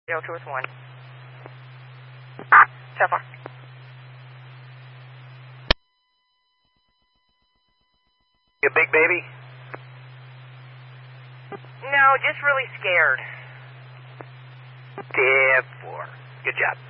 02 with 1. So far. You a big baby? No, just really scared. 10-4. Good job.